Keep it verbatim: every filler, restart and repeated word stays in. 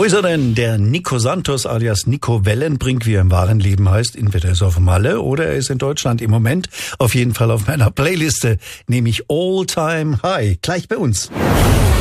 Wo ist er denn? Der Nico Santos alias Nico Wellenbrink, wie er im wahren Leben heißt. Entweder er ist auf Malle oder er ist in Deutschland. Im Moment auf jeden Fall auf meiner Playliste, nämlich All Time High. Gleich bei uns.